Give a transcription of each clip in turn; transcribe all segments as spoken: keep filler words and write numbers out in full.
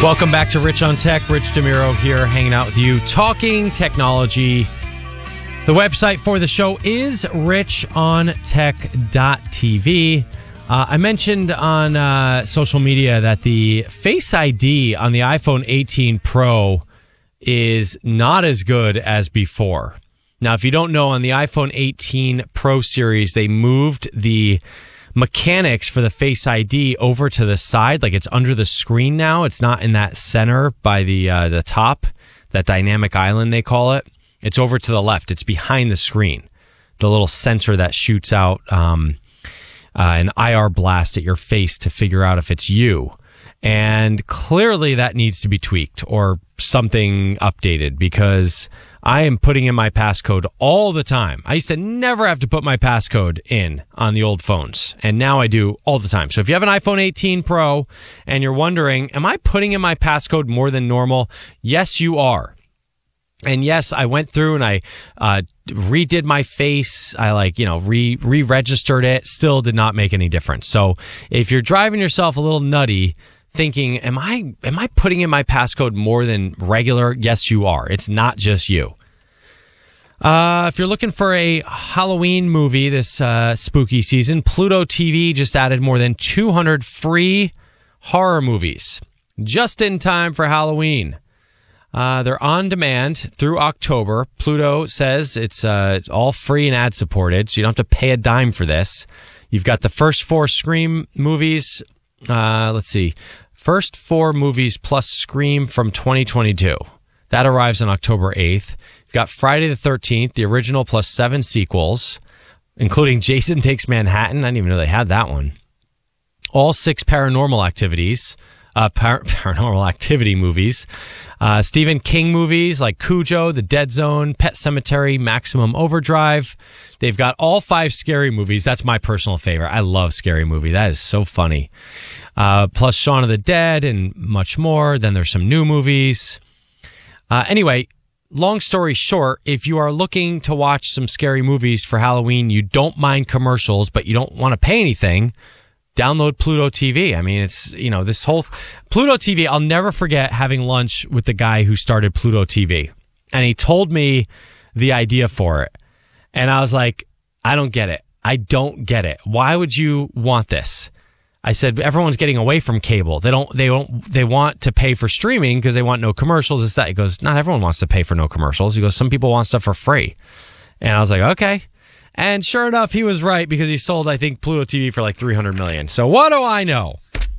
Welcome back to Rich on Tech. Rich DeMiro here, hanging out with you, talking technology. The website for the show is rich on tech dot t v. Uh, I mentioned on uh, social media that the Face I D on the iPhone eighteen Pro is not as good as before. Now, if you don't know, on the iPhone eighteen Pro series, they moved the mechanics for the Face I D over to the side, like it's under the screen now. It's not in that center by the uh, the top, that dynamic island they call it. It's over to the left. It's behind the screen, the little sensor that shoots out um, uh, an I R blast at your face to figure out if it's you. And clearly that needs to be tweaked or something updated, because I am putting in my passcode all the time. I used to never have to put my passcode in on the old phones, and now I do all the time. So if you have an iPhone eighteen Pro and you're wondering, am I putting in my passcode more than normal? Yes, you are. And yes, I went through and I uh, redid my face. I like, you know, re re-registered it. Still did not make any difference. So if you're driving yourself a little nutty, thinking, am I am I putting in my passcode more than regular? Yes, you are. It's not just you. Uh, if you're looking for a Halloween movie this uh, spooky season, Pluto T V just added more than two hundred free horror movies just in time for Halloween. Uh, they're on demand through October. Pluto says it's uh, all free and ad supported, so you don't have to pay a dime for this. You've got the first four Scream movies. Uh, let's see. First four movies plus Scream from twenty twenty-two. That arrives on October eighth. You've got Friday the thirteenth, the original plus seven sequels, including Jason Takes Manhattan. I didn't even know they had that one. All six Paranormal Activities, uh, par- Paranormal Activity movies. Uh, Stephen King movies like Cujo, The Dead Zone, Pet Sematary, Maximum Overdrive. They've got all five Scary movies. That's my personal favorite. I love Scary Movie. That is so funny. Uh, plus Shaun of the Dead and much more. Then there's some new movies. Uh, anyway, long story short, if you are looking to watch some scary movies for Halloween, you don't mind commercials, but you don't want to pay anything, download Pluto T V. I mean, it's, you know, this whole Pluto T V. I'll never forget having lunch with the guy who started Pluto T V, and he told me the idea for it. And I was like, I don't get it. I don't get it. Why would you want this? I said, everyone's getting away from cable. They don't, they don't, they want to pay for streaming because they want no commercials. It's that. He goes, not everyone wants to pay for no commercials. He goes, some people want stuff for free. And I was like, okay. And sure enough, he was right, because he sold, I think, Pluto T V for like three hundred million dollars. So what do I know?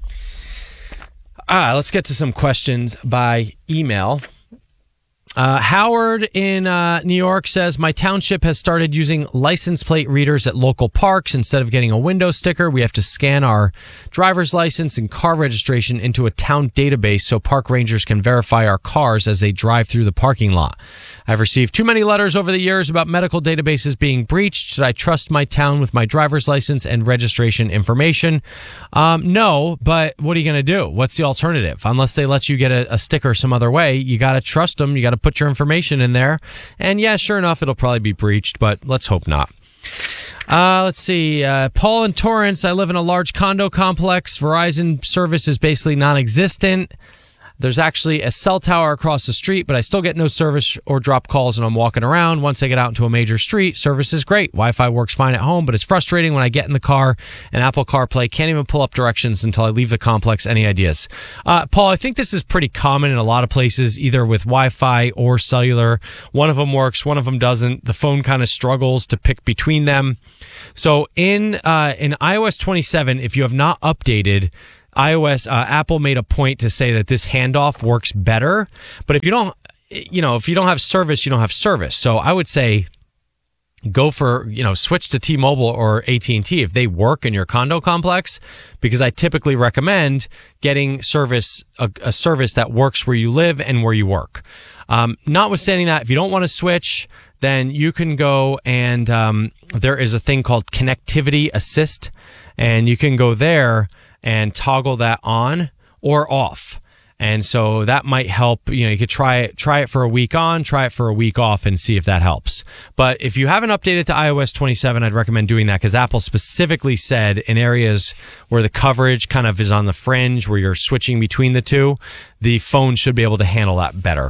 Ah, let's get to some questions by email. Uh, Howard in uh, New York says, my township has started using license plate readers at local parks. Instead of getting a window sticker, we have to scan our driver's license and car registration into a town database so park rangers can verify our cars as they drive through the parking lot. I've received too many letters over the years about medical databases being breached. Should I trust my town with my driver's license and registration information? Um, no, but what are you going to do? What's the alternative? Unless they let you get a, a sticker some other way, you got to trust them. You got to put your information in there. And yeah, sure enough, it'll probably be breached, but let's hope not. Uh, let's see. Uh, Paul in Torrance, I live in a large condo complex. Verizon service is basically non-existent. There's actually a cell tower across the street, but I still get no service or drop calls when I'm walking around. Once I get out into a major street, service is great. Wi-Fi works fine at home, but it's frustrating when I get in the car and Apple CarPlay can't even pull up directions until I leave the complex. Any ideas? Uh, Paul, I think this is pretty common in a lot of places, either with Wi-Fi or cellular. One of them works, one of them doesn't. The phone kind of struggles to pick between them. So in uh, in i O S twenty-seven, if you have not updated iOS, uh, Apple made a point to say that this handoff works better. But if you don't, you know, if you don't have service, you don't have service. So I would say go for, you know, switch to T-Mobile or A T and T if they work in your condo complex, because I typically recommend getting service, a, a service that works where you live and where you work. Um, notwithstanding that, if you don't want to switch, then you can go and um, there is a thing called Connectivity Assist, and you can go there and toggle that on or off. And so that might help. You know, you could try it, try it for a week on, try it for a week off, and see if that helps. But if you haven't updated to i O S twenty-seven, I'd recommend doing that because Apple specifically said in areas where the coverage kind of is on the fringe, where you're switching between the two, the phone should be able to handle that better.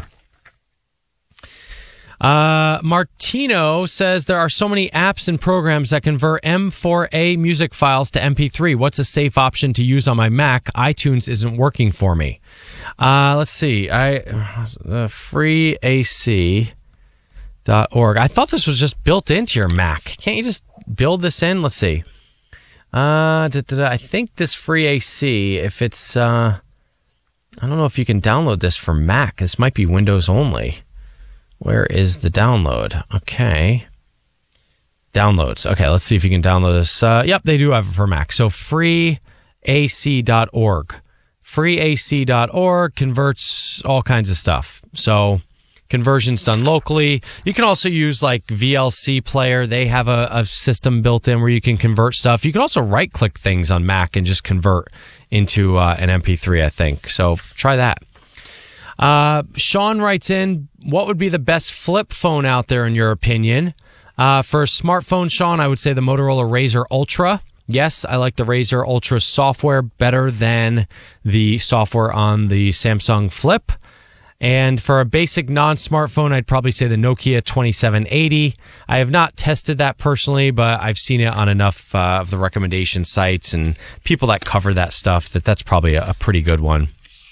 Uh, Martino says there are so many apps and programs that convert M four A music files to M P three. What's a safe option to use on my Mac? iTunes isn't working for me. Uh, let's see. I uh, free A C dot org. I thought this was just built into your Mac. Can't you just build this in? Let's see. Uh, da, da, da. I think this free A C, if it's, uh, I don't know if you can download this for Mac. This might be Windows only. Where is the download? Okay. Downloads. Okay, let's see if you can download this. Uh, yep, they do have it for Mac. So free A C dot org. free A C dot org converts all kinds of stuff. So conversion's done locally. You can also use like V L C Player. They have a, a system built in where you can convert stuff. You can also right-click things on Mac and just convert into uh, an M P three, I think. So try that. Uh, Sean writes in, what would be the best flip phone out there in your opinion? Uh, for a smartphone, Sean, I would say the Motorola Razr Ultra. Yes, I like the Razr Ultra software better than the software on the Samsung Flip. And for a basic non-smartphone, I'd probably say the Nokia twenty-seven eighty. I have not tested that personally, but I've seen it on enough uh, of the recommendation sites and people that cover that stuff that that's probably a, a pretty good one.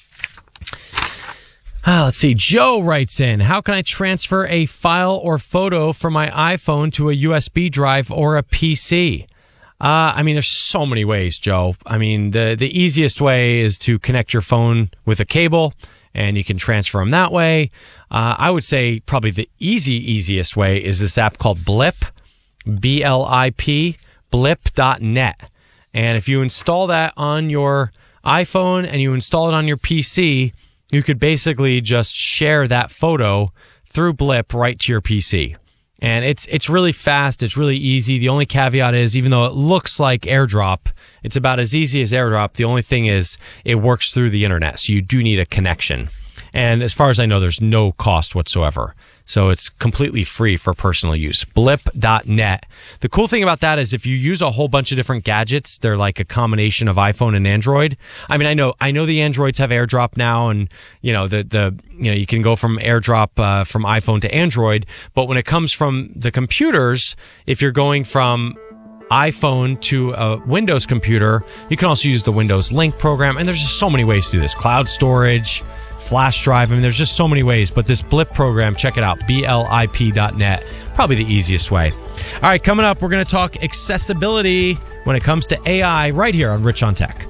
Ah, let's see. Joe writes in, how can I transfer a file or photo from my iPhone to a U S B drive or a P C? Uh, I mean, there's so many ways, Joe. I mean, the, the easiest way is to connect your phone with a cable, and you can transfer them that way. Uh, I would say probably the easy, easiest way is this app called Blip, B L I P, blip dot net. And if you install that on your iPhone and you install it on your P C, you could basically just share that photo through Blip right to your P C. And it's it's really fast. It's really easy. The only caveat is, even though it looks like AirDrop, it's about as easy as AirDrop. The only thing is it works through the internet, so you do need a connection. And as far as I know, there's no cost whatsoever. So it's completely free for personal use. blip dot net. The cool thing about that is if you use a whole bunch of different gadgets, they're like a combination of iPhone and Android. I mean, I know I know the Androids have AirDrop now, and you know the the you know you can go from AirDrop uh, from iPhone to Android. But when it comes from the computers, if you're going from iPhone to a Windows computer, you can also use the Windows Link program. And there's just so many ways to do this. Cloud storage, flash drive. I mean, there's just so many ways. But this Blip program, check it out, B L I P dot net. Probably the easiest way. All right, coming up, we're going to talk accessibility when it comes to A I right here on Rich on Tech.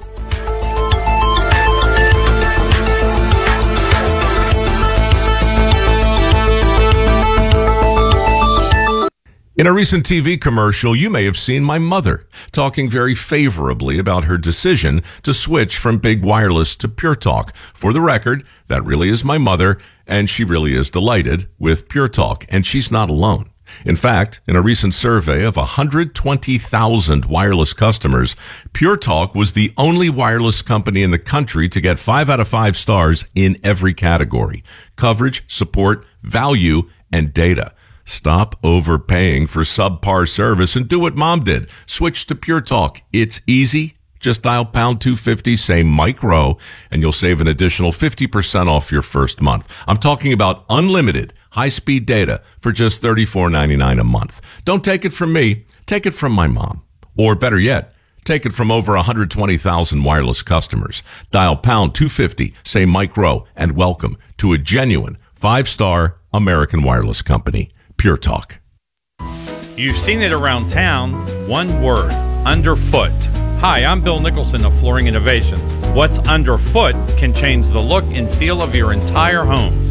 In a recent T V commercial, you may have seen my mother talking very favorably about her decision to switch from Big Wireless to Pure Talk. For the record, that really is my mother, and she really is delighted with Pure Talk, and she's not alone. In fact, in a recent survey of one hundred twenty thousand wireless customers, Pure Talk was the only wireless company in the country to get five out of five stars in every category: coverage, support, value, and data. Stop overpaying for subpar service and do what Mom did. Switch to Pure Talk. It's easy. Just dial pound two fifty, say Mike Rowe, and you'll save an additional fifty percent off your first month. I'm talking about unlimited high-speed data for just thirty-four ninety-nine a month. Don't take it from me. Take it from my mom. Or better yet, take it from over one hundred twenty thousand wireless customers. Dial pound two fifty, say Mike Rowe, and welcome to a genuine five-star American wireless company. Pure Talk. You've seen it around town. One word: underfoot. Hi, I'm Bill Nicholson of Flooring Innovations. What's underfoot can change the look and feel of your entire home.